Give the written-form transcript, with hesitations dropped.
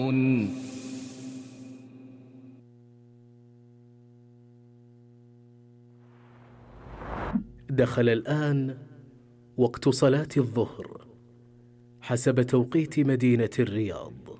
دخل الآن وقت صلاة الظهر حسب توقيت مدينة الرياض.